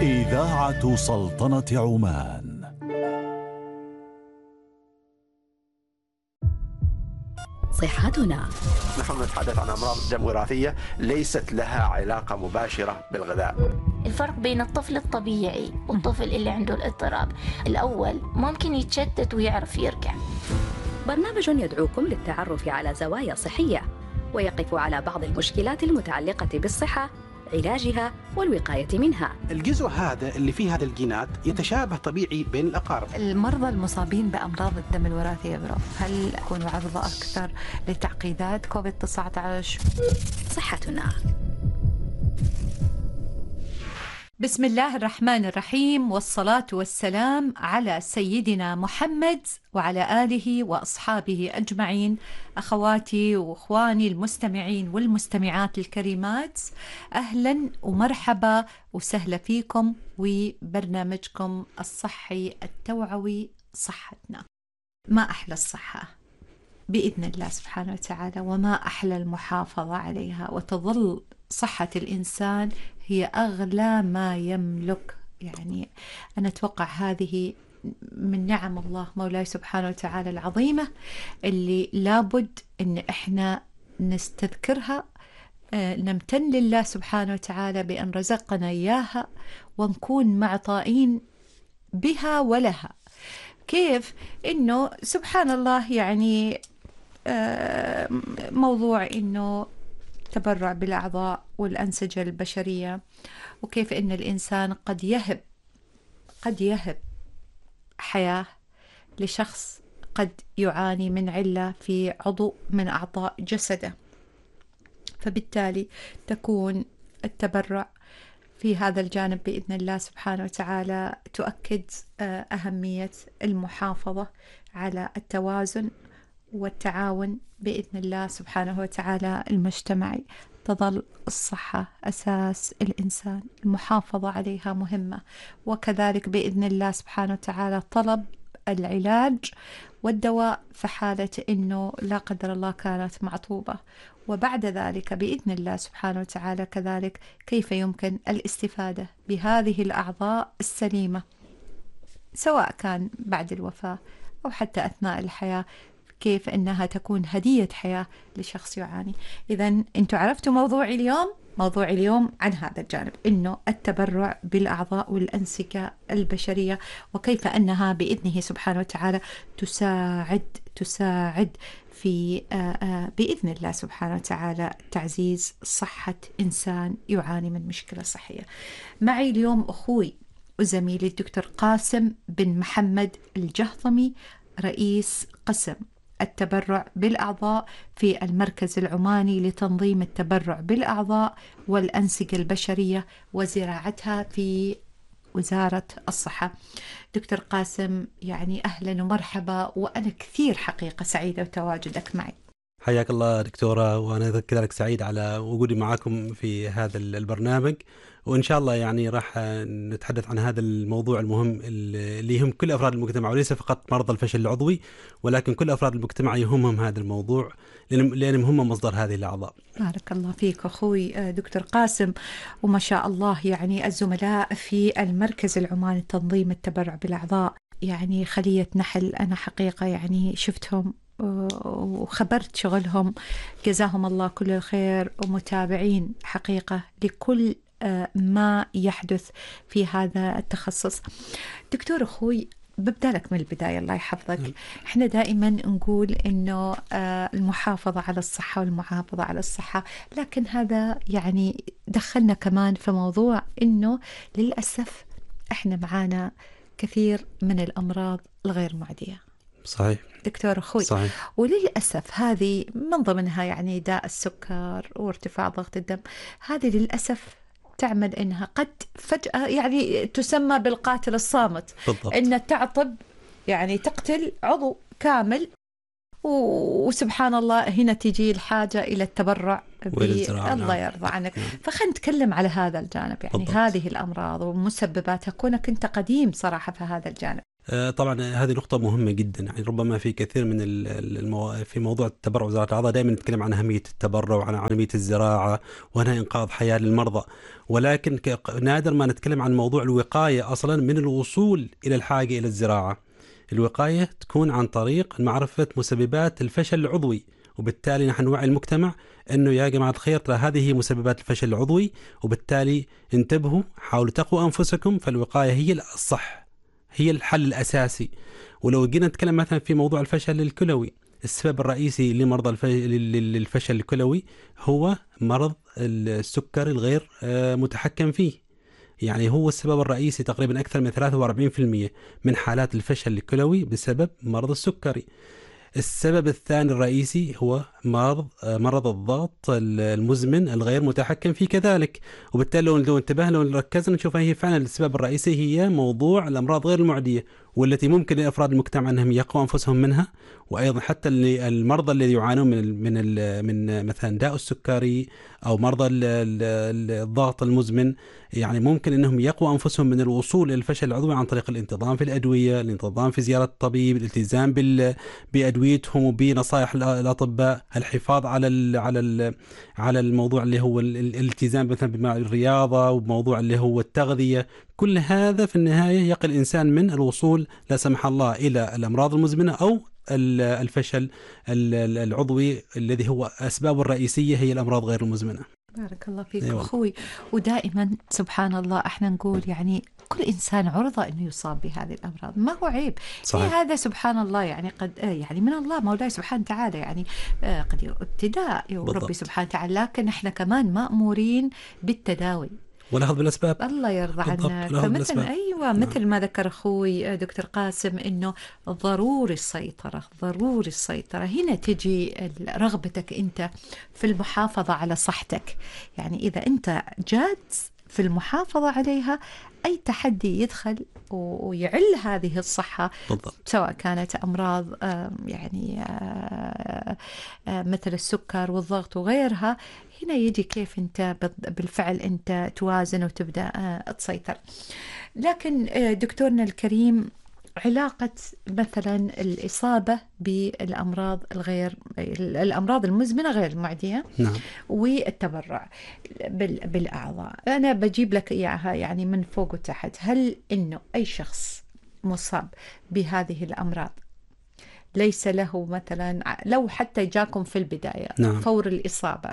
إذاعة سلطنة عمان. صحتنا. نحن نتحدث عن أمراض دم وراثية ليست لها علاقة مباشرة بالغذاء. الفرق بين الطفل الطبيعي والطفل اللي عنده الاضطراب، الأول ممكن يتشتت ويعرف يرجع. برنامج يدعوكم للتعرف على زوايا صحية ويقف على بعض المشكلات المتعلقة بالصحة، علاجها والوقاية منها. الجزء هذا اللي فيه هذا الجينات يتشابه طبيعي بين الأقارب. المرضى المصابين بأمراض الدم الوراثية هل يكونوا عرضة أكثر لتعقيدات كوفيد-19؟ صحتنا. بسم الله الرحمن الرحيم، والصلاة والسلام على سيدنا محمد وعلى آله وأصحابه أجمعين. أخواتي وأخواني المستمعين والمستمعات الكريمات، أهلا ومرحبا وسهلا فيكم وبرنامجكم الصحي التوعوي صحتنا. ما أحلى الصحة بإذن الله سبحانه وتعالى، وما أحلى المحافظة عليها، وتظل صحة الإنسان هي أغلى ما يملك. يعني أنا أتوقع هذه من نعم الله مولاي سبحانه وتعالى العظيمة اللي لابد أن إحنا نستذكرها، نمتن لله سبحانه وتعالى بأن رزقنا إياها ونكون معطائين بها ولها. كيف إنه سبحان الله، يعني موضوع إنه تبرع بالأعضاء والأنسجة البشرية، وكيف إن الإنسان قد يهب حياة لشخص قد يعاني من علة في عضو من أعضاء جسده. فبالتالي تكون التبرع في هذا الجانب بإذن الله سبحانه وتعالى تؤكد أهمية المحافظة على التوازن والتعاون بإذن الله سبحانه وتعالى المجتمعي. تظل الصحة أساس الإنسان، المحافظة عليها مهمة، وكذلك بإذن الله سبحانه وتعالى طلب العلاج والدواء في حالة إنه لا قدر الله كانت معطوبة، وبعد ذلك بإذن الله سبحانه وتعالى كذلك كيف يمكن الاستفادة بهذه الأعضاء السليمة سواء كان بعد الوفاة أو حتى أثناء الحياة، كيف أنها تكون هدية حياة لشخص يعاني. إذن أنتوا عرفتوا موضوع اليوم عن هذا الجانب، إنه التبرع بالأعضاء والأنسجة البشرية، وكيف أنها بإذنه سبحانه وتعالى تساعد في بإذن الله سبحانه وتعالى تعزيز صحة إنسان يعاني من مشكلة صحية. معي اليوم أخوي وزميلي الدكتور قاسم بن محمد الجهضمي، رئيس قسم التبرع بالأعضاء في المركز العماني لتنظيم التبرع بالأعضاء والأنسجة البشرية وزراعتها في وزارة الصحة. دكتور قاسم، يعني أهلا ومرحبا، وأنا كثير حقيقة سعيدة بتواجدك معي. حياك الله دكتورة، وأنا كذلك سعيد على وجودي معكم في هذا البرنامج، وإن شاء الله يعني راح نتحدث عن هذا الموضوع المهم اللي يهم كل أفراد المجتمع، وليس فقط مرضى الفشل العضوي، ولكن كل أفراد المجتمع يهمهم هذا الموضوع لأنهم هم مصدر هذه الأعضاء. بارك الله فيك أخوي دكتور قاسم، وما شاء الله يعني الزملاء في المركز العماني لتنظيم التبرع بالأعضاء يعني خلية نحل، أنا حقيقة يعني شفتهم وخبرت شغلهم، جزاهم الله كل الخير، ومتابعين حقيقة لكل ما يحدث في هذا التخصص. دكتور أخوي، ببدأ لك من البداية الله يحفظك. احنا دائما نقول انه المحافظة على الصحة والمحافظة على الصحة، لكن هذا يعني دخلنا كمان في موضوع انه للأسف احنا معانا كثير من الأمراض الغير معدية. صحيح دكتور أخوي، صحيح. وللأسف هذه من ضمنها يعني داء السكر وارتفاع ضغط الدم، هذه للأسف تعمل إنها قد فجأة يعني تسمى بالقاتل الصامت. بالضبط. إن تعطب يعني تقتل عضو كامل، وسبحان الله هنا تجي الحاجة إلى التبرع الله يرضى عنك. فخلينا نتكلم على هذا الجانب، يعني بالضبط. هذه الأمراض ومسبباتها، كونك أنت قديم صراحة في هذا الجانب. طبعا هذه نقطة مهمة جدا. يعني ربما في كثير من في موضوع التبرع وزراعة الأعضاء دائما نتكلم عن أهمية التبرع وعن أهمية الزراعة وأنها إنقاذ حياة للمرضى، ولكن نادر ما نتكلم عن موضوع الوقاية أصلا من الوصول إلى الحاجة إلى الزراعة. الوقاية تكون عن طريق معرفة مسببات الفشل العضوي، وبالتالي نحن نوعي المجتمع أنه يا جماعة الخير ترى هذه هي مسببات الفشل العضوي، وبالتالي انتبهوا، حاولوا تقوا أنفسكم، فالوقاية هي الصح، هي الحل الأساسي. ولو جينا نتكلم مثلا في موضوع الفشل الكلوي، السبب الرئيسي لمرضى للفشل الكلوي هو مرض السكر الغير متحكم فيه. يعني هو السبب الرئيسي، تقريبا أكثر من 43% من حالات الفشل الكلوي بسبب مرض السكري. السبب الثاني الرئيسي هو مرض الضغط المزمن الغير متحكم فيه كذلك. وبالتالي لو انتبهنا، لو ركزنا نشوف هي فعلا السبب الرئيسي هي موضوع الأمراض غير المعدية، والتي ممكن لأفراد المجتمع أنهم يقوا أنفسهم منها. وأيضا حتى المرضى الذي يعانون من مثلا داء السكري أو مرضى الضغط المزمن، يعني ممكن أنهم يقوا أنفسهم من الوصول إلى الفشل العضوي عن طريق الانتظام في الأدوية، الانتظام في زيارة الطبيب، الالتزام بأدويتهم وبنصائح الأطباء، الحفاظ على الموضوع اللي هو الالتزام مثلا بالرياضة، وموضوع اللي هو التغذية. كل هذا في النهاية يقي الإنسان من الوصول لا سمح الله إلى الأمراض المزمنة أو الفشل العضوي الذي هو أسبابه الرئيسية هي الأمراض غير المزمنة. بارك الله فيك أخوي. ودائما سبحان الله احنا نقول يعني كل إنسان عرضة أنه يصاب بهذه الأمراض، ما هو عيب. هذا سبحان الله يعني قد يعني من الله مولاي سبحانه وتعالى، يعني قد ابتداء ربي سبحانه وتعالى، لكن احنا كمان مأمورين بالتداوي ونأخذ بالأسباب. الله يرضى عنا. فمثل أيوة مثل ما ذكر أخوي دكتور قاسم إنه ضروري السيطرة هنا تجي رغبتك أنت في المحافظة على صحتك. يعني إذا أنت جاد في المحافظة عليها، أي تحدي يدخل ويعل هذه الصحة بالضبط. سواء كانت أمراض يعني مثل السكر والضغط وغيرها، هنا يجي كيف أنت بالفعل أنت توازن وتبدأ تسيطر. لكن دكتورنا الكريم، علاقة مثلا الإصابة الأمراض المزمنة غير المعدية نعم. والتبرع بالأعضاء، أنا بجيب لك إياها يعني من فوق وتحت. هل إنه أي شخص مصاب بهذه الأمراض ليس له مثلا، لو حتى جاكم في البداية نعم. فور الإصابة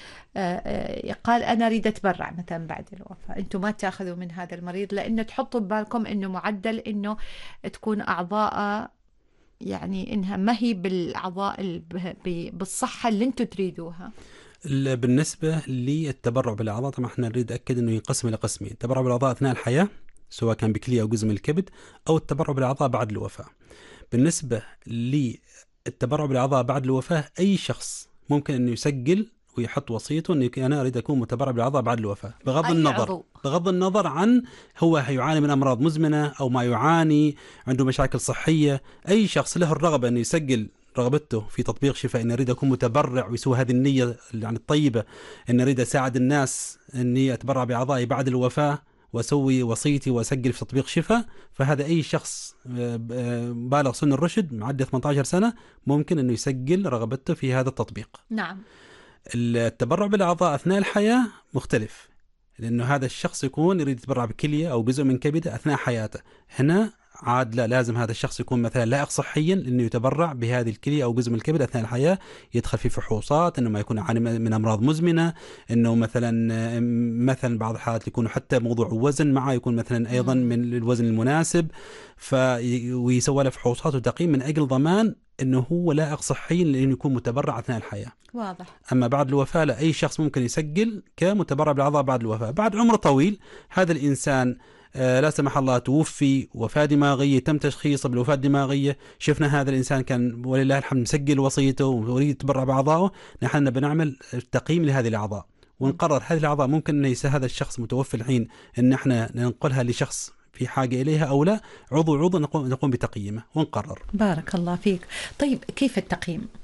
قال أنا أريد أتبرع مثلا بعد الوفاة، أنتم ما تأخذوا من هذا المريض لأنه تحطوا ببالكم أنه معدل أنه تكون أعضاء يعني إنها ما هي بالأعضاء بالصحة اللي أنتم تريدوها. بالنسبة للتبرع بالأعضاء طبعا احنا نريد أكد أنه ينقسم إلى قسمين: التبرع بالأعضاء أثناء الحياة سواء كان بكلية أو جزء من الكبد، أو التبرع بالأعضاء بعد الوفاة. بالنسبة للتبرع بالأعضاء بعد الوفاة، أي شخص ممكن أنه يسجل ويحط وصيته أني أنا أريد أكون متبرع بالأعضاء بعد الوفاة، بغض النظر عن هو يعاني من أمراض مزمنة أو ما يعاني، عنده مشاكل صحية. أي شخص له الرغبة أن يسجل رغبته في تطبيق شفاء، أن أريد أكون متبرع، ويسوي هذه النية يعني الطيبة أن أريد أساعد الناس أني أتبرع بأعضائي بعد الوفاة وأسوي وصيتي وأسجل في تطبيق شفاء، فهذا أي شخص بالغ سن الرشد معدي 18 سنة ممكن أنه يسجل رغبته في هذا التطبيق. نعم. التبرع بالأعضاء أثناء الحياة مختلف، لأنه هذا الشخص يكون يريد يتبرع بكلية أو جزء من كبده أثناء حياته. هنا عاد لا، لازم هذا الشخص يكون مثلا لائق صحيا لأنه يتبرع بهذه الكلية أو جزء من الكبد أثناء الحياة، يدخل في فحوصات، إنه ما يكون يعاني من أمراض مزمنة، إنه مثلا بعض الحالات يكون حتى موضوع وزن معه، يكون مثلا أيضا من الوزن المناسب، ويسوى له فحوصات وتقييم من أجل ضمان إنه هو لائق صحيا لأنه يكون متبرع أثناء الحياة. واضح. أما بعد الوفاة لا، أي شخص ممكن يسجل كمتبرع بالأعضاء بعد الوفاة. بعد عمر طويل هذا الإنسان لا سمح الله توفي وفاة دماغية، تم تشخيصه بالوفاة الدماغية، شفنا هذا الإنسان كان ولله الحمد مسجل وصيته ويريد يتبرع بأعضائه، نحن بنعمل تقييم لهذه الأعضاء ونقرر هذه الأعضاء ممكن أن هذا الشخص متوفي الحين أن احنا ننقلها لشخص في حاجة إليها أو لا، عضو نقوم بتقييمه ونقرر. بارك الله فيك. طيب كيف التقييم؟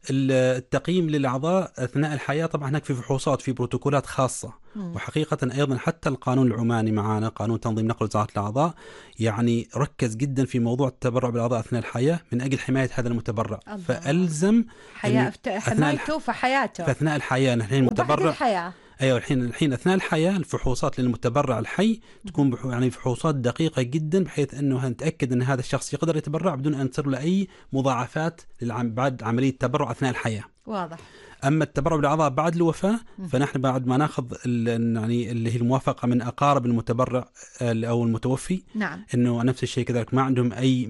التقييم للأعضاء أثناء الحياة طبعا هناك في فحوصات، في بروتوكولات خاصة. وحقيقة أيضا حتى القانون العماني معنا، قانون تنظيم نقل وزراعة الأعضاء، يعني ركز جدا في موضوع التبرع بالأعضاء أثناء الحياة من أجل حماية هذا المتبرع. فألزم حمايته في حياته، في أثناء الحياة الحين المتبرع الحياة. ايوه الحين اثناء الحياه الفحوصات للمتبرع الحي تكون يعني فحوصات دقيقه جدا، بحيث انه نتاكد ان هذا الشخص يقدر يتبرع بدون ان تصير له اي مضاعفات بعد عمليه التبرع اثناء الحياه. واضح. اما التبرع بالاعضاء بعد الوفاه فنحن بعد ما ناخذ يعني اللي هي الموافقه من اقارب المتبرع او المتوفي، نعم، انه نفس الشيء كذلك ما عندهم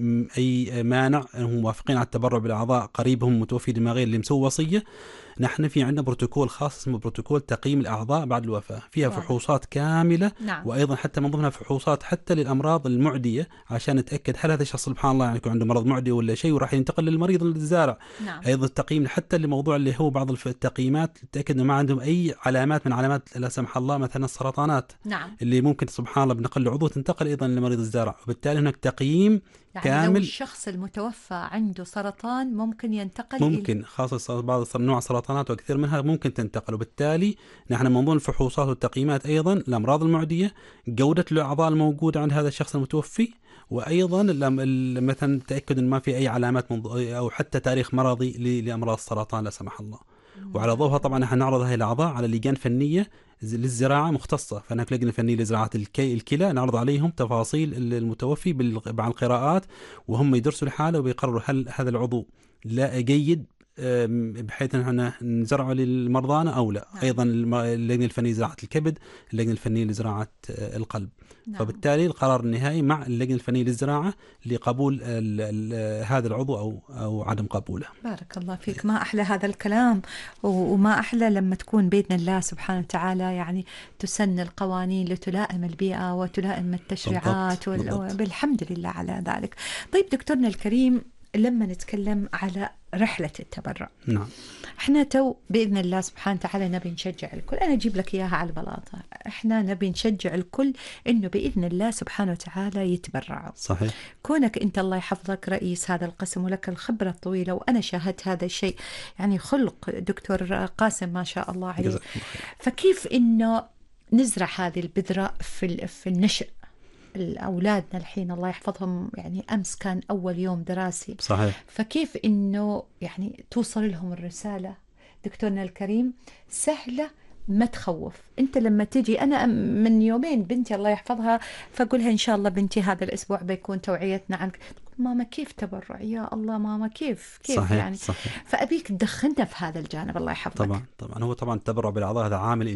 اي مانع، هم موافقين على التبرع بالاعضاء قريبهم متوفي دماغيا اللي مسوي وصيه. نحن في عندنا بروتوكول خاص اسمه بروتوكول تقييم الأعضاء بعد الوفاة، فيها فحوصات كاملة. نعم. وأيضا حتى من ضمنها فحوصات حتى للأمراض المعدية، عشان نتأكد هل هذا الشخص سبحان الله يعني يكون عنده مرض معدي ولا شيء وراح ينتقل للمريض الزارع. نعم. أيضا التقييم حتى لموضوع اللي هو بعض التقييمات تتأكد أنه ما عندهم أي علامات من علامات لا سمح الله مثلا السرطانات. نعم. اللي ممكن سبحان الله بنقل له عضو تنتقل أيضا لمريض الزارع، وبالتالي هناك تقييم يعني كامل. لو الشخص المتوفى عنده سرطان ممكن ينتقل، ممكن خاصة بعض نوع سرطانات وكثير منها ممكن تنتقل. وبالتالي نحن من ضمن الفحوصات والتقييمات أيضا الأمراض المعدية، جودة الأعضاء الموجودة عند هذا الشخص المتوفي، وأيضا مثلا تأكد أن ما في أي علامات أو حتى تاريخ مرضي لأمراض السرطان لا سمح الله. وعلى ضوءها طبعا نحن نعرض هذه الأعضاء على لجان فنية للزراعة مختصة، فهناك لجنة فنية لزراعة الكلى نعرض عليهم تفاصيل المتوفي مع القراءات، وهم يدرسوا الحالة وبيقرروا هل هذا العضو لا جيد بحيث أن نزرعه للمرضانا أو لا. نعم. أيضا اللجنة الفنية لزراعة الكبد، اللجنة الفنية لزراعة القلب. نعم. فبالتالي القرار النهائي مع اللجنة الفنية للزراعة لقبول هذا العضو أو عدم قبوله. بارك الله فيك، ما أحلى هذا الكلام، وما أحلى لما تكون بإذن الله سبحانه وتعالى يعني تسن القوانين لتلائم البيئة وتلائم التشريعات. بالحمد لله على ذلك. طيب دكتورنا الكريم، لما نتكلم على رحلة التبرع، نعم، احنا بإذن الله سبحانه وتعالى نبي نشجع الكل. أنا أجيب لك إياها على البلاطة، احنا نبي نشجع الكل إنه بإذن الله سبحانه وتعالى يتبرعوا. صحيح. كونك أنت الله يحفظك رئيس هذا القسم ولك الخبرة الطويلة، وأنا شاهدت هذا الشيء، يعني خلق دكتور قاسم ما شاء الله عليه. فكيف إنه نزرع هذه البذرة في النشء؟ أولادنا الحين الله يحفظهم، يعني أمس كان أول يوم دراسي. صحيح. فكيف إنه يعني توصل لهم الرسالة دكتورنا الكريم سهلة ما تخوف؟ أنت لما تجي، أنا من يومين بنتي الله يحفظها فقولها إن شاء الله بنتي هذا الأسبوع بيكون توعيتنا عنك، ماما كيف تبرع؟ يا الله ماما كيف صحيح. يعني صحيح. فأبيك تدخلنا في هذا الجانب الله يحفظك. طبعا هو طبعا التبرع بالأعضاء هذا عامل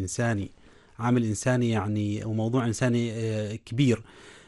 إنساني يعني، وموضوع إنساني كبير.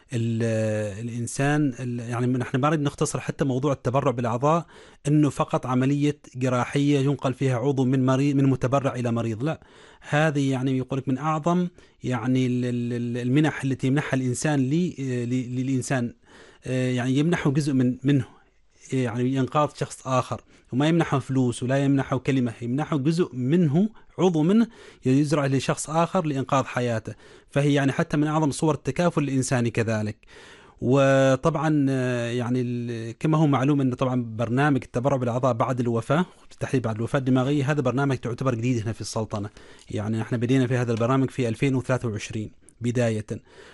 الإنسان يعني نحن ما نريد نختصر حتى موضوع التبرع بالأعضاء إنه فقط عملية جراحية ينقل فيها عضو من متبرع إلى مريض، لا، هذه يعني يقولك من أعظم يعني المنح التي يمنحها الإنسان للإنسان، يعني يمنحه جزء منه، يعني إنقاذ شخص آخر، وما يمنحه فلوس ولا يمنحه كلمة، يمنحه جزء منه، عضو منه يزرع لشخص آخر لإنقاذ حياته. فهي يعني حتى من أعظم صور التكافل الإنساني كذلك. وطبعا يعني كما هو معلوم أن طبعا برنامج التبرع بالأعضاء بعد الوفاة، بالتحديد بعد الوفاة الدماغية، هذا برنامج تعتبر جديد هنا في السلطنة. يعني احنا بدينا في هذا البرنامج في 2023 بداية،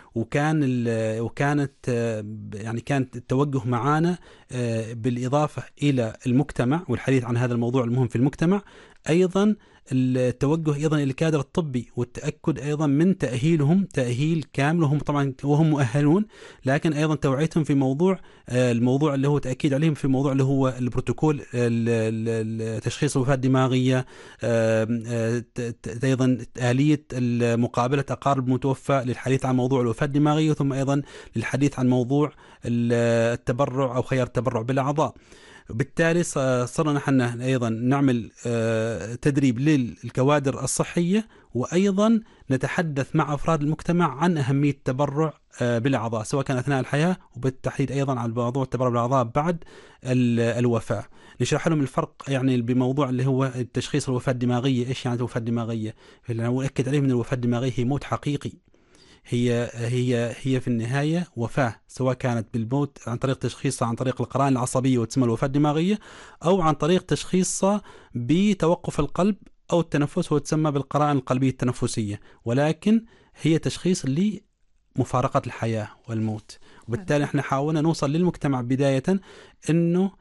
وكانت يعني كانت التوجه معانا بالإضافة إلى المجتمع والحديث عن هذا الموضوع المهم في المجتمع، أيضا التوجه أيضا إلى الكادر الطبي والتأكد أيضا من تأهيلهم تأهيل كامل، وهم طبعا وهم مؤهلون، لكن أيضا توعيتهم في الموضوع اللي هو تأكيد عليهم في موضوع اللي هو البروتوكول تشخيص الوفاة الدماغية، أيضا آلية مقابلة أقارب المتوفى للحديث عن موضوع الوفاة الدماغية، ثم أيضا للحديث عن موضوع التبرع أو خيار التبرع بالأعضاء. بالتالي صرنا نحن أيضا نعمل تدريب للكوادر الصحية، وأيضا نتحدث مع أفراد المجتمع عن أهمية التبرع بالأعضاء سواء كان أثناء الحياة، وبالتحديد أيضا على موضوع التبرع بالأعضاء بعد الوفاة. نشرح لهم الفرق يعني بموضوع اللي هو تشخيص الوفاة الدماغية، إيش يعني الوفاة الدماغية، ونأكد عليهم أن الوفاة الدماغية هي موت حقيقي، هي في النهاية وفاة، سواء كانت بالموت عن طريق تشخيصها عن طريق القرائن العصبية وتسمى الوفاة الدماغية، أو عن طريق تشخيصها بتوقف القلب أو التنفس وتسمى بالقرائن القلبية التنفسية، ولكن هي تشخيص لمفارقة الحياة والموت. وبالتالي احنا حاولنا نوصل للمجتمع بداية انه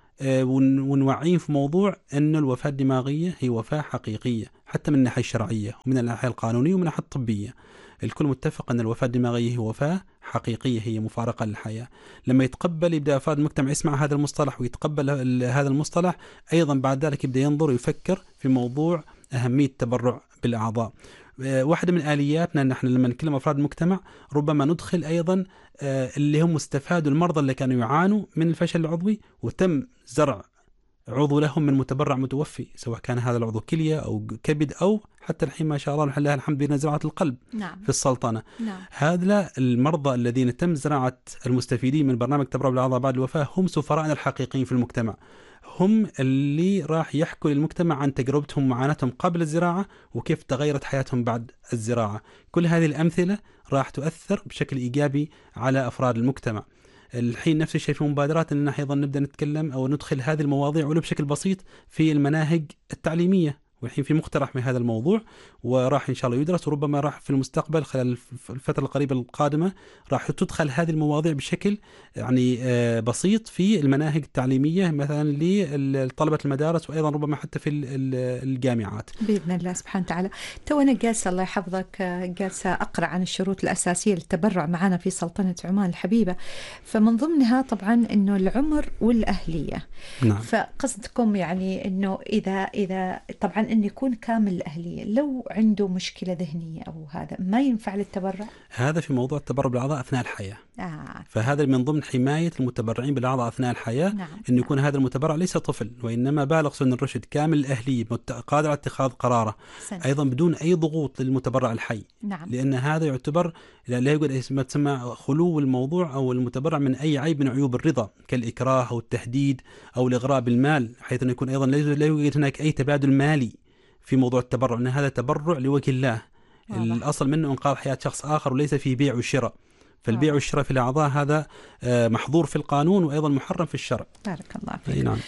ونوعيه في موضوع انه الوفاة الدماغية هي وفاة حقيقية حتى من الناحية الشرعية ومن الناحية القانونية ومن الناحية الطبية. الكل متفق ان الوفاة الدماغية هي وفاة حقيقية، هي مفارقة للحياة. لما يبدأ أفراد المجتمع يسمع هذا المصطلح ويتقبل هذا المصطلح، ايضا بعد ذلك يبدأ ينظر ويفكر في موضوع أهمية التبرع بالأعضاء. واحدة من آلياتنا نحن لما نتكلم أفراد المجتمع ربما ندخل أيضا اللي هم استفادوا المرضى اللي كانوا يعانوا من الفشل العضوي وتم زرع عضو لهم من متبرع متوفي، سواء كان هذا العضو كلية أو كبد أو حتى الحين ما شاء الله لله الحمد لله زراعة القلب. نعم. في السلطنة. نعم. هذا المرضى الذين تم زراعة المستفيدين من برنامج تبرع بالأعضاء بعد الوفاة هم سفراءنا الحقيقيين في المجتمع، هم اللي راح يحكوا للمجتمع عن تجربتهم ومعاناتهم قبل الزراعة وكيف تغيرت حياتهم بعد الزراعة. كل هذه الأمثلة راح تؤثر بشكل إيجابي على أفراد المجتمع. الحين نفس الشيء في مبادرات أننا أيضا نبدأ نتكلم أو ندخل هذه المواضيع ولو بشكل بسيط في المناهج التعليمية، والحين في مقترح من هذا الموضوع وراح إن شاء الله يدرس، وربما راح في المستقبل خلال الفترة القريبة القادمة راح تدخل هذه المواضيع بشكل يعني بسيط في المناهج التعليمية مثلا لطلبة المدارس وأيضا ربما حتى في الجامعات بإذن الله سبحانه وتعالى. تو أنا جالسة الله يحفظك جالسة أقرأ عن الشروط الأساسية للتبرع معنا في سلطنة عمان الحبيبة، فمن ضمنها طبعا إنه العمر والأهلية. نعم. فقصدكم يعني إنه إذا طبعا إنه يكون كامل الأهلية، لو عنده مشكلة ذهنية أو هذا ما ينفع للتبرع؟ هذا في موضوع التبرع بالأعضاء أثناء الحياة. فهذا من ضمن حماية المتبرعين بالأعضاء أثناء الحياة. نعم. إنه يكون هذا المتبرع ليس طفل وإنما بالغ سن الرشد كامل الأهلية قادر على اتخاذ قراره أيضا بدون أي ضغوط للمتبرع الحي. نعم. لأن هذا يعتبر لا يوجد ما تسمى خلو الموضوع أو المتبرع من أي عيب من عيوب الرضا كالإكراه أو التهديد أو الإغراء بالمال، حيث أنه يكون أيضا لا يوجد هناك أي تبادل مالي في موضوع التبرع، أن هذا تبرع لوجه الله. الأصل منه إنقاذ حياة شخص آخر وليس فيه بيع وشراء. فالبيع والشراء في الأعضاء هذا محظور في القانون وأيضا محرم في الشرع. بارك الله فيك. نعم.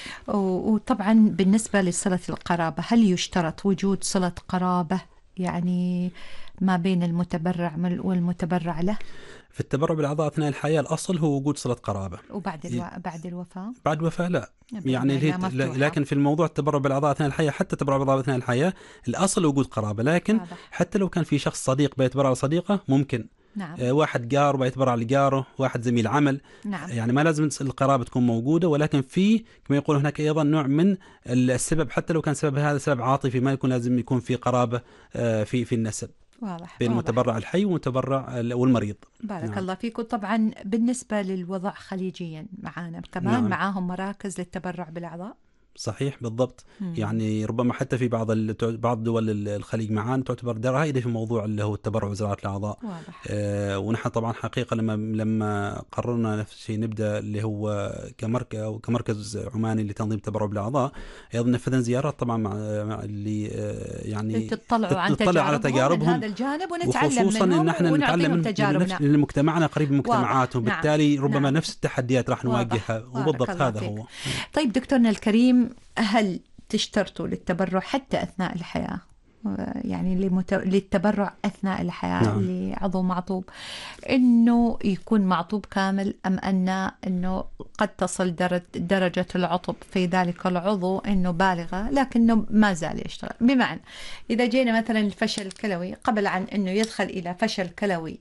وطبعا بالنسبة لصلة القرابة، هل يشترط وجود صلة قرابة يعني ما بين المتبرع والمتبرع له؟ في التبرع بالأعضاء أثناء الحياة الأصل هو وجود صلة قرابة. وبعد بعد الوفاة؟ بعد الوفاة لا. يعني لكن في الموضوع التبرع بالأعضاء أثناء الحياة، حتى التبرع بالأعضاء أثناء الحياة الأصل وجود قرابة، لكن حتى لو كان في شخص صديق بيتبرع لصديقه ممكن. نعم. واحد جار بيتبرع لجاره، واحد زميل عمل. نعم. يعني ما لازم القرابة تكون موجودة، ولكن في كما يقول هناك أيضا نوع من السبب، حتى لو كان سبب هذا سبب عاطفي ما يكون لازم يكون في قرابة في النسب. واضح. بين المتبرع الحي والمتبرع والمريض. بارك نعم. الله فيكم. طبعا بالنسبة للوضع خليجيا معانا كمان. نعم. معاهم مراكز للتبرع بالأعضاء. صحيح بالضبط. يعني ربما حتى في بعض دول الخليج معانا تعتبر رائدة في موضوع اللي هو التبرع وزراعة الأعضاء. واضح. ونحن طبعا حقيقة لما قررنا نفس الشيء نبدأ اللي هو كمركز عماني لتنظيم التبرع بالأعضاء، أيضا نفذنا زيارات طبعا مع اللي يعني تطلع على تجاربهم من هذا الجانب ونتعلم وخصوصا منهم إن احنا نتعلم من تجاربنا، لأن مجتمعنا قريب من مجتمعاتهم. نعم. بالتالي ربما نعم. نفس التحديات راح نواجهها. وبالضبط هذا هو. طيب دكتورنا الكريم، هل تشترطوا للتبرع حتى أثناء الحياة؟ يعني للتبرع أثناء الحياة. نعم. لعضو معطوب إنه يكون معطوب كامل، أم أنه قد تصل درجة العطب في ذلك العضو إنه بالغة لكنه ما زال يشتغل؟ بمعنى إذا جينا مثلا الفشل الكلوي، قبل عن أنه يدخل إلى فشل كلوي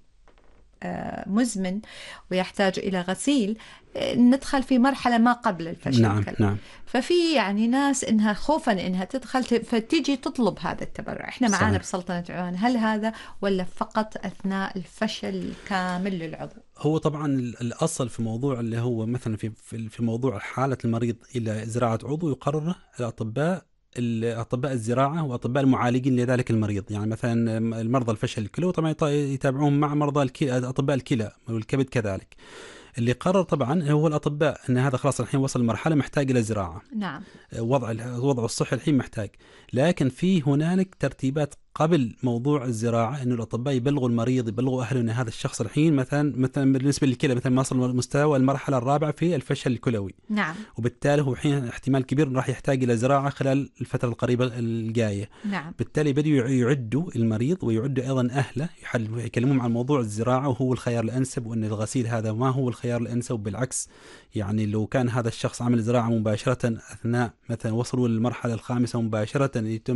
مزمن ويحتاج إلى غسيل، ندخل في مرحلة ما قبل الفشل. نعم. نعم. ففي يعني ناس إنها خوفا إنها تدخل فتيجي تطلب هذا التبرع. إحنا معانا بسلطنة عمان، هل هذا ولا فقط أثناء الفشل الكامل للعضو؟ هو طبعا الأصل في موضوع اللي هو مثلا في موضوع حالة المريض إلى زراعة عضو يقرر الأطباء الزراعة وأطباء المعالجين لذلك المريض. يعني مثلا المرضى الفشل الكلوي طبعا يتابعون مع مرضى أطباء الكلى والكبد كذلك. اللي قرر طبعا هو الأطباء أن هذا خلاص الحين وصل مرحلة محتاج إلى زراعة. نعم. وضعه الصحي الحين محتاج، لكن في هنالك ترتيبات قبل موضوع الزراعة إنه الأطباء يبلغوا المريض، يبلغوا أهله أن هذا الشخص الحين مثلا بالنسبة للكلى مثلا ما وصل مستوى المرحلة الرابعة في الفشل الكلوي. نعم. وبالتالي هو حين احتمال كبير راح يحتاج إلى زراعة خلال الفترة القريبة الجاية. نعم. بالتالي بدأوا يعدوا المريض ويعدوا أيضا أهله، يكلمون عن موضوع الزراعة وهو الخيار الأنسب، وأن الغسيل هذا ما هو الخيار الأنسب. بالعكس يعني لو كان هذا الشخص عمل زراعة مباشرة أثناء مثلا وصلوا للمرحلة الخامسة مباشرة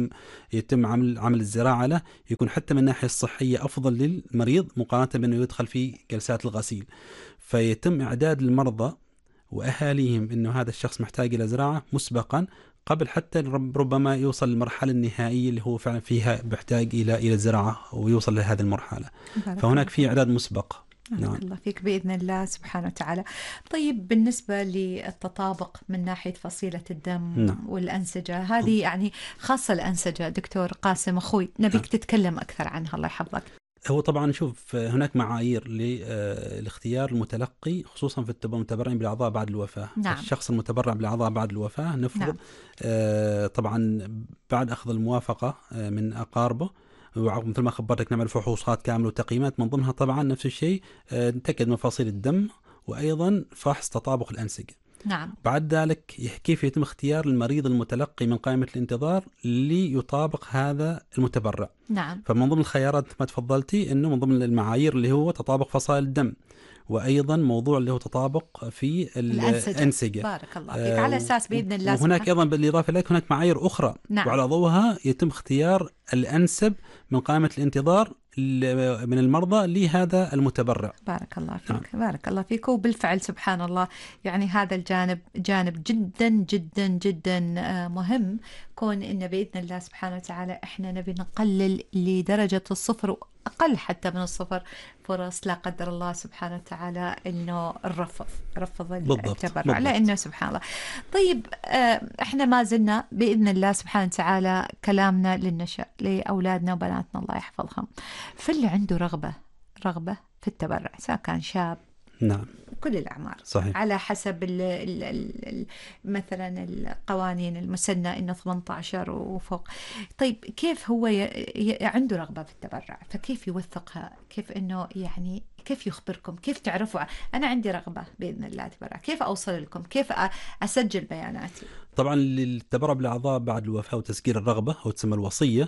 يتم عمل الزراعة له، يكون حتى من الناحية الصحية أفضل للمريض مقارنة بأنه يدخل في جلسات الغسيل. فيتم إعداد المرضى وأهاليهم أنه هذا الشخص محتاج إلى زراعة مسبقا قبل حتى ربما يوصل للمرحلة النهائية اللي هو فعلا فيها بيحتاج إلى الزراعة ويوصل لهذه المرحلة. فهناك في إعداد مسبق. نعم. الله فيك بإذن الله سبحانه وتعالى. طيب بالنسبة للتطابق من ناحية فصيلة الدم نعم. والأنسجة هذه يعني خاصة الأنسجة دكتور قاسم أخوي نبيك تتكلم أكثر عنها الله يحفظك. هو طبعا شوف هناك معايير لاختيار المتلقي خصوصا في المتبرعين بالأعضاء بعد الوفاة. نعم. الشخص المتبرع بالأعضاء بعد الوفاة نفرض نعم. طبعا بعد أخذ الموافقة من أقاربه مثل ما خبرتك نعمل فحوصات كاملة وتقييمات من ضمنها طبعا نفس الشيء نتأكد من فصيل الدم وأيضا فحص تطابق الأنسجة. نعم. بعد ذلك كيف يتم اختيار المريض المتلقي من قائمة الانتظار ليطابق هذا المتبرع. نعم. فمن ضمن الخيارات ما تفضلتي أنه من ضمن المعايير اللي هو تطابق فصائل الدم، وأيضا موضوع اللي هو تطابق في الأنسجة. بارك الله فيك. على أساس بإذن الله وهناك أيضا بالإضافة لك هناك معايير أخرى. نعم. وعلى ضوءها يتم اختيار الأنسب من قائمة الانتظار من المرضى لهذا المتبرع. بارك الله فيك. بارك الله فيك. وبالفعل سبحان الله يعني هذا الجانب جانب جدا جدا جدا مهم، كون إن بإذن الله سبحانه وتعالى إحنا نبي نقلل لدرجة الصفر أقل حتى من الصفر فرص لا قدر الله سبحانه وتعالى إنه رفض التبرع، لأنه سبحان الله. طيب إحنا ما زلنا بإذن الله سبحانه وتعالى كلامنا للنشأ لأولادنا وبناتنا الله يحفظهم، فاللي عنده رغبة في التبرع سواء كان شاب نعم كل الأعمار صحيح. على حسب مثلا القوانين المسنة إنه 18 وفوق. طيب كيف هو عنده رغبة في التبرع، فكيف يوثقها، كيف إنه يعني كيف يخبركم، كيف تعرفوا أنا عندي رغبة بإذن الله أتبرع، كيف أوصل لكم، كيف أسجل بياناتي؟ طبعا للتبرع بالأعضاء بعد الوفاة وتسجيل الرغبة أو تسمى الوصية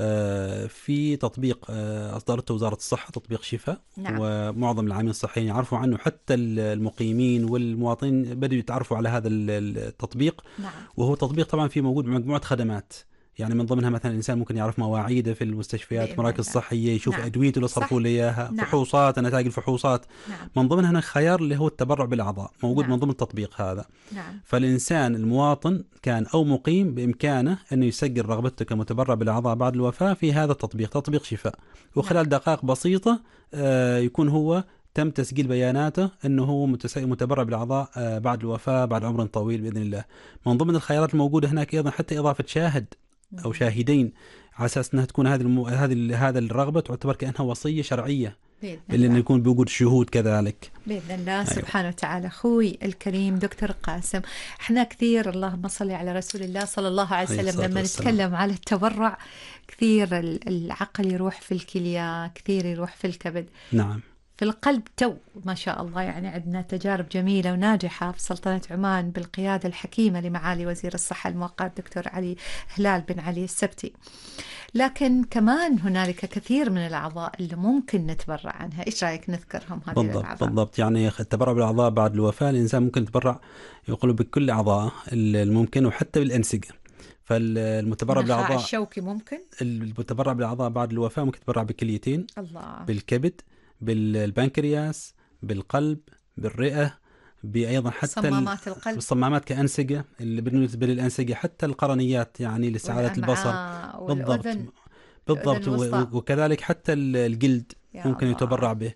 في تطبيق أصدرته وزارة الصحة، تطبيق شفاء. نعم. ومعظم العاملين الصحيين يعرفوا عنه، حتى المقيمين والمواطنين بدأوا يتعرفوا على هذا التطبيق. نعم. وهو تطبيق طبعا في موجود مجموعة خدمات، يعني من ضمنها مثلا الإنسان ممكن يعرف مواعيده في المستشفيات مراكز صحية، يشوف نعم. أدويته اللي صرفوا له إياها. نعم. فحوصات، نتائج الفحوصات. نعم. من ضمنها هنا خيار اللي هو التبرع بالأعضاء موجود. نعم. من ضمن التطبيق هذا. نعم. فالإنسان المواطن كان أو مقيم بإمكانه أنه يسجل رغبته كمتبرع بالأعضاء بعد الوفاة في هذا التطبيق، تطبيق شفاء. وخلال دقائق بسيطة يكون هو تم تسجيل بياناته أنه هو متبرع بالأعضاء بعد الوفاة بعد عمر طويل بإذن الله. من ضمن الخيارات الموجودة هناك أيضا حتى إضافة شاهد أو شاهدين على أساس أنها تكون هذه الرغبة تعتبر كأنها وصية شرعية، اللي إنه يكون بوجود شهود كذلك بإذن الله. أيوة. سبحانه وتعالى. أخوي الكريم دكتور قاسم، إحنا كثير اللهم صل على رسول الله صلى الله عليه وسلم لما نتكلم على التبرع كثير العقل يروح في الكلية، كثير يروح في الكبد. نعم. في القلب ما شاء الله يعني عندنا تجارب جميلة وناجحة في سلطنة عمان بالقيادة الحكيمة لمعالي وزير الصحة المؤقت دكتور علي هلال بن علي السبتي. لكن كمان هنالك كثير من الأعضاء اللي ممكن نتبرع عنها، إيش رأيك نذكرهم هذه الأعضاء؟ بالضبط. يعني التبرع بالأعضاء بعد الوفاة الإنسان ممكن يتبرع يقولوا بكل أعضاء الممكن وحتى بالأنسجة. فالمتبرع بالأعضاء الشوكي ممكن، المتبرع بالأعضاء بعد الوفاة ممكن يتبرع بالكليتين، الله، بالكبد، بالبنكرياس، بالقلب، بالرئة، بأيضا حتى صمامات القلب، الصمامات كأنسجة اللي بالنسبة للأنسجة، حتى القرنيات يعني لاستعادة البصر. بالضبط. وكذلك حتى الجلد ممكن يتبرع به.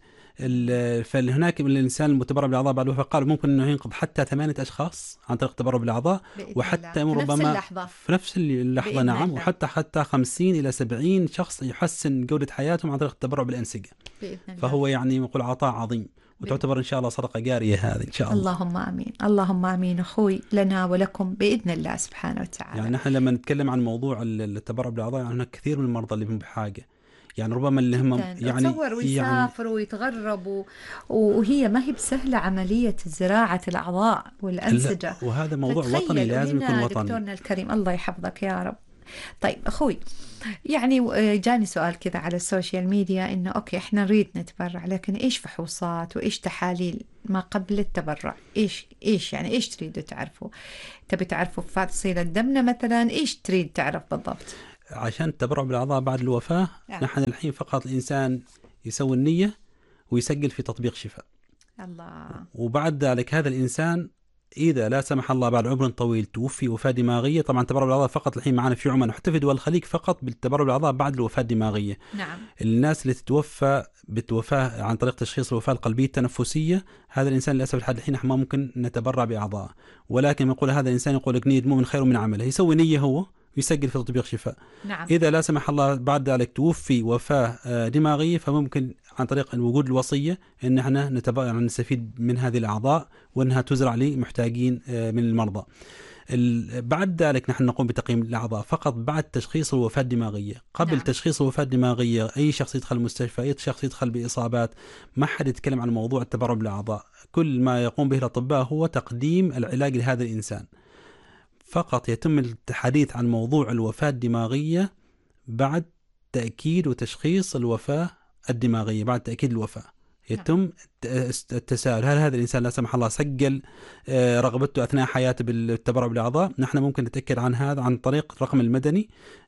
فهناك من الإنسان المتبرع بالأعضاء بعد الوفاة قال ممكن أنه ينقذ حتى 8 أشخاص عن طريق التبرع بالأعضاء، وحتى ربما في نفس اللحظة نعم الله. وحتى 50 إلى 70 شخص يحسن جودة حياتهم عن طريق التبرع بالأنسجة. فهو يعني نقول عطاء عظيم. وتعتبر إن شاء الله صدقة جارية هذه إن شاء الله. اللهم آمين، اللهم آمين أخوي، لنا ولكم بإذن الله سبحانه وتعالى. يعني نحن لما نتكلم عن موضوع التبرع بالأعضاء، يعني هناك كثير من المرضى اللي هم بحاجة، يعني ربما اللي هم يعني تصور ويسافروا ويتغربوا، وهي ما هي بسهلة عملية زراعة الأعضاء والأنسجة، وهذا موضوع وطني لازم يكون وطني. دكتورنا الكريم الله يحفظك يا رب. طيب أخوي، يعني جاني سؤال كذا على السوشيال ميديا إنه أوكي إحنا نريد نتبرع، لكن إيش فحوصات وإيش تحاليل ما قبل التبرع؟ إيش يعني إيش تريدوا تعرفوا؟ تبي تعرفوا فصيلة دمنا مثلا؟ إيش تريد تعرف بالضبط؟ عشان التبرع بالأعضاء بعد الوفاة نحن الحين فقط الإنسان يسوي النية ويسجل في تطبيق شفاء. الله. وبعد ذلك هذا الإنسان إذا لا سمح الله بعد عمر طويل توفي وفاة دماغية، طبعا التبرع بالأعضاء فقط الحين معنا في عمان وحتى في دول الخليج فقط بالتبرع بالأعضاء بعد الوفاة الدماغية. نعم. الناس اللي تتوفى بالوفاة عن طريق تشخيص الوفاة القلبية التنفسية، هذا الإنسان للأسف لحد الحين ما ممكن نتبرع بأعضاء، ولكن يقول هذا الإنسان يقول لك نية مؤمن خير من عمله، يسوي نية هو ويسجل في تطبيق شفاء. نعم. إذا لا سمح الله بعد ذلك توفي وفاة دماغية، فممكن عن طريق وجود الوصية إن احنا نستفيد من هذه الأعضاء وأنها تزرع لمحتاجين من المرضى. بعد ذلك نحن نقوم بتقييم الأعضاء فقط بعد تشخيص الوفاة الدماغية. قبل نعم. تشخيص الوفاة الدماغية أي شخص يدخل المستشفى، أي شخص يدخل بإصابات، ما حد يتكلم عن موضوع التبرع بالأعضاء. كل ما يقوم به الأطباء هو تقديم العلاج لهذا الإنسان. فقط يتم الحديث عن موضوع الوفاة الدماغية بعد تأكيد وتشخيص الوفاة الدماغية. بعد تأكيد الوفاة يتم التساؤل هل هذا الإنسان لا سمح الله سجل رغبته أثناء حياته بالتبرع بالأعضاء. نحن ممكن نتأكد عن هذا عن طريق الرقم المدني،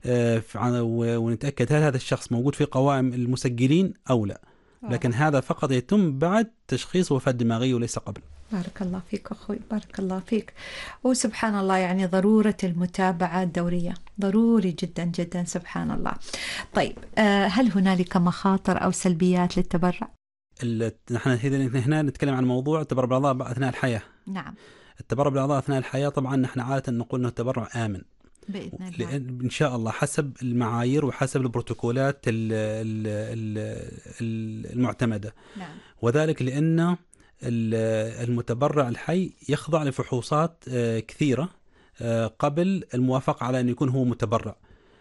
ونتأكد هل هذا الشخص موجود في قوائم المسجلين أو لا. لكن هذا فقط يتم بعد تشخيص وفاة دماغية وليس قبل. بارك الله فيك أخوي، بارك الله فيك. وسبحان الله يعني ضرورة المتابعة الدورية ضروري جدا جدا، سبحان الله. طيب هل هنالك مخاطر أو سلبيات للتبرع؟ نحن هنا نتكلم عن موضوع التبرع بالأعضاء أثناء الحياة. نعم. التبرع بالأعضاء أثناء الحياة طبعا نحن عادة نقول أنه التبرع آمن بإذن الله إن شاء الله حسب المعايير وحسب البروتوكولات المعتمدة. نعم. وذلك لأن المتبرع الحي يخضع لفحوصات كثيرة قبل الموافقة على أن يكون هو متبرع.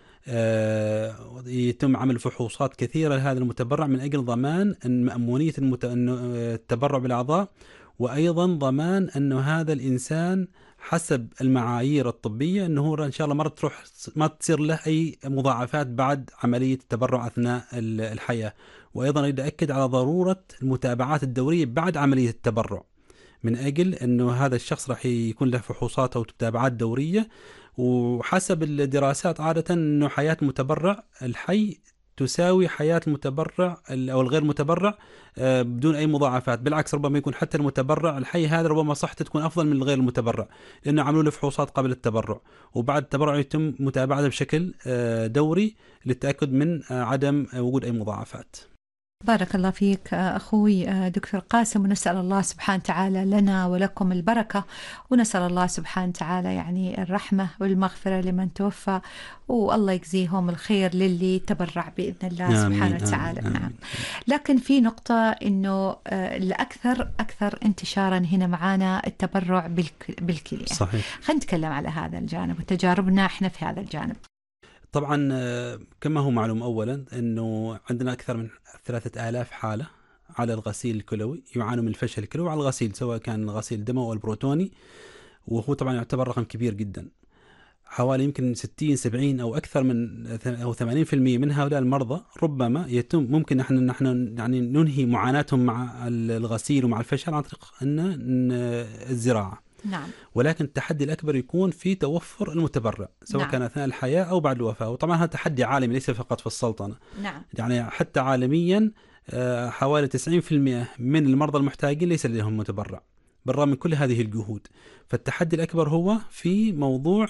يتم عمل فحوصات كثيرة لهذا المتبرع من أجل ضمان أن مأمونية التبرع بالأعضاء، وأيضا ضمان أنه هذا الإنسان حسب المعايير الطبية أنه إن شاء الله ما تصير له أي مضاعفات بعد عملية التبرع أثناء الحياة. وأيضا يتأكد على ضرورة المتابعات الدورية بعد عملية التبرع من أجل أنه هذا الشخص راح يكون له فحوصات أو متابعات دورية. وحسب الدراسات عادة أنه حياة المتبرع الحي تساوي حياة المتبرع أو الغير متبرع بدون أي مضاعفات. بالعكس ربما يكون حتى المتبرع الحي هذا ربما صحته تكون أفضل من الغير المتبرع، لأنه عملوا له فحوصات قبل التبرع، وبعد التبرع يتم متابعته بشكل دوري للتأكد من عدم وجود أي مضاعفات. بارك الله فيك أخوي دكتور قاسم، ونسأل الله سبحانه وتعالى لنا ولكم البركة، ونسأل الله سبحانه وتعالى يعني الرحمة والمغفرة لمن توفى، والله يجزيهم الخير للي تبرع بإذن الله سبحانه وتعالى. نعم. لكن في نقطة إنه الأكثر انتشارا هنا معانا التبرع بالكلية. صحيح. خلينا نتكلم على هذا الجانب وتجاربنا إحنا في هذا الجانب. طبعا كما هو معلوم أولا أنه عندنا أكثر من 3000 حالة على الغسيل الكلوي يعانوا من الفشل الكلوي على الغسيل، سواء كان الغسيل الدموي أو البروتوني، وهو طبعا يعتبر رقم كبير جدا. حوالي يمكن 60-70 أو أكثر من أو 80% من هؤلاء المرضى ربما ممكن نحن يعني ننهي معاناتهم مع الغسيل ومع الفشل عن طريق الزراعة. نعم. ولكن التحدي الأكبر يكون في توفر المتبرع سواء كان أثناء الحياة أو بعد الوفاة. وطبعا هذا تحدي عالمي ليس فقط في السلطنة. نعم. يعني حتى عالميا حوالي 90% من المرضى المحتاجين ليس لديهم متبرع بالرغم من كل هذه الجهود. فالتحدي الأكبر هو في موضوع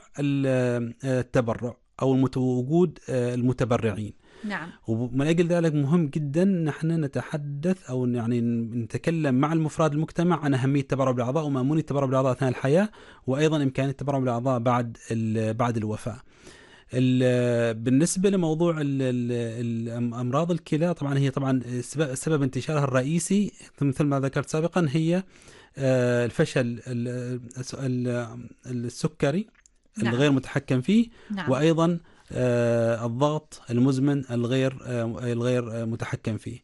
التبرع أو وجود المتبرعين. نعم. ومن أجل ذلك مهم جدا نحن نتحدث أو يعني نتكلم مع المفرد المجتمع عن أهمية التبرع بالأعضاء ومأمونية التبرع بالأعضاء أثناء الحياة، وأيضا إمكانية التبرع بالأعضاء بعد الوفاة. بالنسبة لموضوع أمراض الكلى، طبعا هي طبعا سبب انتشارها الرئيسي مثل ما ذكرت سابقا هي الفشل السكري الغير متحكم فيه، وأيضا الضغط المزمن الغير متحكم فيه.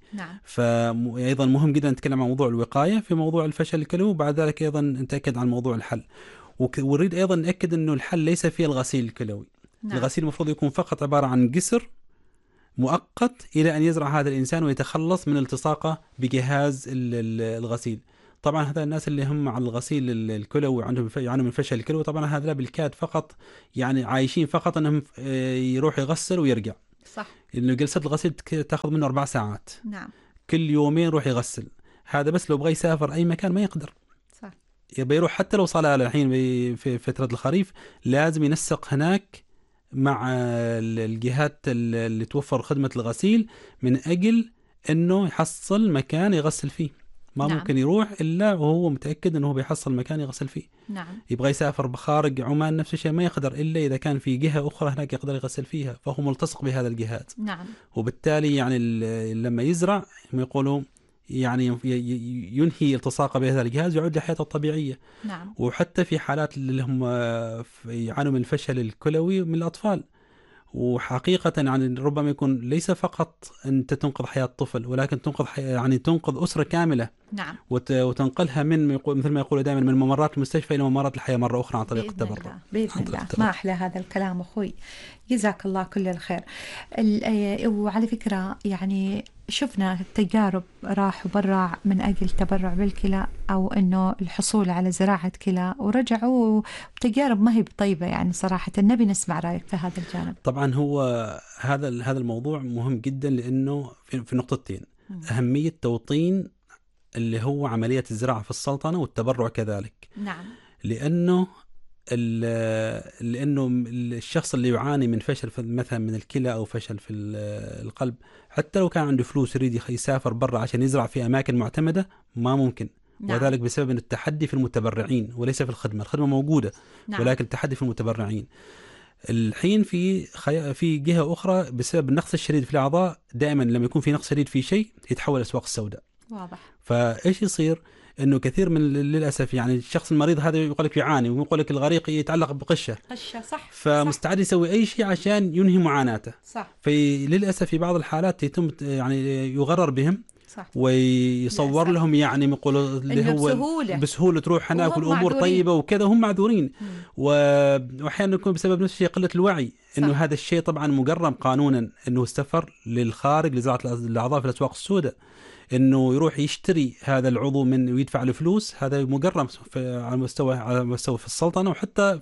فأيضا مهم جدا نتكلم عن موضوع الوقاية في موضوع الفشل الكلوي، وبعد ذلك أيضا نتأكد عن موضوع الحل. ونريد أيضا نأكد أنه الحل ليس فيه الغسيل الكلوي. الغسيل المفروض يكون فقط عبارة عن جسر مؤقت إلى أن يزرع هذا الإنسان ويتخلص من التصاقه بجهاز الغسيل. طبعا هذا الناس اللي هم على الغسيل الكلوي وعندهم يعانوا من فشل الكلوي، طبعا هذا بالكاد فقط يعني عايشين فقط أنهم يروح يغسل ويرجع. صح. لأنه جلسة الغسيل تأخذ منه 4 ساعات. كل يومين يروح يغسل. هذا بس لو بغى يسافر أي مكان ما يقدر. صح. يبي يروح حتى لو صار الحين في فترة الخريف لازم ينسق هناك مع الجهات اللي توفر خدمة الغسيل من أجل أنه يحصل مكان يغسل فيه. ما ممكن يروح إلا وهو متأكد أنه بيحصل مكان يغسل فيه. يبغى يسافر بخارج عمان نفس الشيء ما يقدر إلا إذا كان في جهة أخرى هناك يقدر يغسل فيها، فهو ملتصق بهذا الجهات. وبالتالي يعني لما يزرع يقولوا يعني ينهي التصاقه بهذا الجهاز ويعود لحياته الطبيعية. وحتى في حالات اللي هم يعانوا من الفشل الكلوي من الأطفال، وحقيقة يعني ربما يكون ليس فقط أنت تنقذ حياة طفل، ولكن تنقذ أسرة كاملة. وتنقلها من مثل ما يقولوا دائما من ممرات المستشفى إلى ممرات الحياة مرة أخرى عن طريق التبرع. بإذن الله. ما أحلى هذا الكلام أخوي، جزاك الله كل الخير. وعلى فكرة يعني شفنا التجارب راحوا برا من أجل تبرع بالكلى أو إنه الحصول على زراعة كلى ورجعوا تجارب ما هي طيبة. يعني صراحة نبي نسمع رأيك في هذا الجانب. طبعا هو هذا الموضوع مهم جدا لأنه في نقطتين: أهمية توطين اللي هو عملية الزراعة في السلطنة والتبرع كذلك. لأنه الشخص اللي يعاني من فشل مثلا من الكلى أو فشل في القلب، حتى لو كان عنده فلوس يريد يسافر برا عشان يزرع في أماكن معتمدة ما ممكن. وذلك بسبب التحدي في المتبرعين وليس في الخدمة. الخدمة موجودة ولكن التحدي في المتبرعين. الحين في جهة أخرى بسبب النقص الشديد في الأعضاء، دائما لما يكون في نقص شديد في شيء يتحول الأسواق السوداء. واضح. فإيش يصير؟ إنه كثير من للأسف يعني الشخص المريض هذا يقول لك يعاني ويقول لك الغريق يتعلق بقشة. صح. فمستعد يسوي أي شيء عشان ينهي معاناته. صح. فللأسف في بعض الحالات يتم يعني يغرر بهم. صح. ويصور للأسف. لهم يعني يقولوا اللي هو بسهولة تروح هناك والأمور طيبة وكذا، هم معذورين. وأحيانا يكون بسبب نفس الشيء قلة الوعي. إنه هذا الشيء طبعا مجرم قانونا، إنه السفر للخارج لزراعة الأعضاء في الأسواق السوداء، إنه يروح يشتري هذا العضو من ويدفع له فلوس، هذا مجرم على مستوى في السلطنة وحتى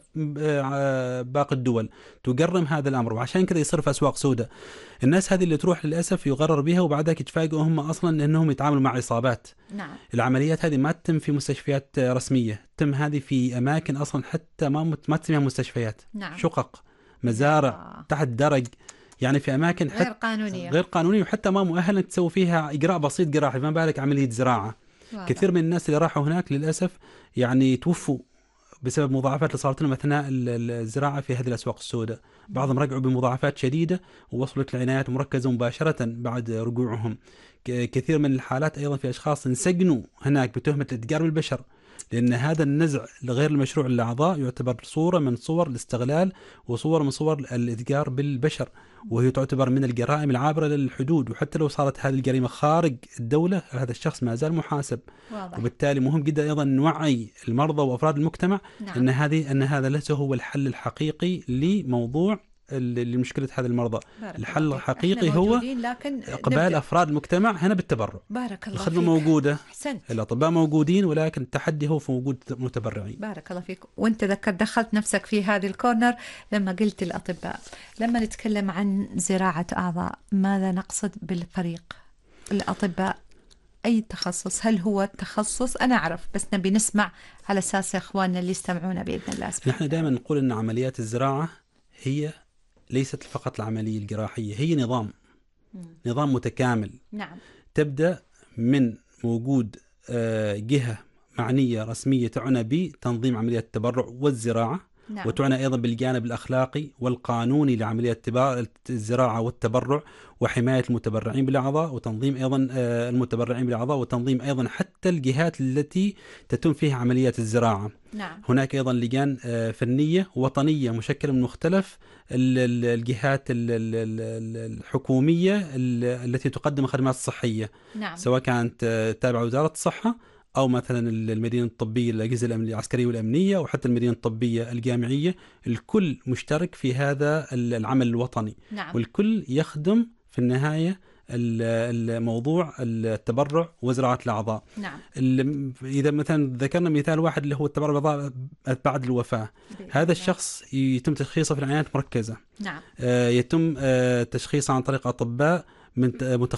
باقي الدول تجرم هذا الأمر، وعشان كذا يصير في أسواق سوداء. الناس هذه اللي تروح للأسف يغرر بها وبعدها يتفاجئوا هم أصلا أنهم يتعاملوا مع عصابات. العمليات هذه ما تتم في مستشفيات رسمية، تتم هذه في أماكن أصلا حتى ما تسميها مستشفيات. شقق، مزارع تحت درج، يعني في أماكن غير قانونية وحتى ما مؤهلة تسوي فيها إجراء بسيط جراحي، ما بالك عملية زراعة. كثير من الناس اللي راحوا هناك للأسف يعني توفوا بسبب مضاعفات اللي صارت لهم أثناء الزراعة في هذه الأسواق السوداء. بعضهم رجعوا بمضاعفات شديدة ووصلوا للعنايات مركزة مباشرة بعد رجوعهم. كثير من الحالات أيضا في أشخاص انسجنوا هناك بتهمة الإتجار بالبشر، لأن هذا النزع غير المشروع للأعضاء يعتبر صورة من صور الاستغلال وصورة من صور الإتجار بالبشر، وهي تعتبر من الجرائم العابرة للحدود. وحتى لو صارت هذه الجريمة خارج الدولة هذا الشخص ما زال محاسب. واضح. وبالتالي مهم جدا أيضا نوعي المرضى وأفراد المجتمع أن هذا ليس هو الحل الحقيقي لموضوع لمشكلة هذا المرضى. الحل الحقيقي هو إقبال أفراد المجتمع هنا بالتبرع. بارك الله الخدمة فيك. موجودة. أحسنت. الأطباء موجودين، ولكن التحدي هو في وجود متبرعين. بارك الله فيك. وانت دخلت نفسك في هذه الكورنر لما قلت الأطباء. لما نتكلم عن زراعة أعضاء ماذا نقصد بالفريق الأطباء؟ أي تخصص؟ هل هو التخصص؟ أنا أعرف بس نبي نسمع على أساس إخواننا اللي يستمعون بإذن الله. نحن دائما نقول أن عمليات الزراعة هي ليست فقط العملية الجراحية، هي نظام متكامل. تبدأ من وجود جهة معنية رسمية تعنى بتنظيم عمليات التبرع والزراعة، نعم. وتعنى أيضا بالجانب الأخلاقي والقانوني لعملية الزراعة والتبرع وحماية المتبرعين بالأعضاء وتنظيم أيضا المتبرعين بالأعضاء وتنظيم أيضا حتى الجهات التي تتم فيها عمليات الزراعة. نعم. هناك أيضا لجان فنية وطنية مشكلة من مختلف الجهات الحكومية التي تقدم الخدمات الصحية. نعم. سواء كانت تابعة وزارة الصحة أو مثلا المدينة الطبية الأجهزة العسكرية والأمنية أو حتى المدينة الطبية الجامعية، الكل مشترك في هذا العمل الوطني. نعم. والكل يخدم في النهاية الموضوع التبرع وزراعة الأعضاء. نعم. إذا مثلا ذكرنا مثال واحد اللي هو التبرع بالأعضاء بعد الوفاة، هذا الشخص يتم تشخيصه في العنايات المركزة. نعم. يتم تشخيصه عن طريق أطباء من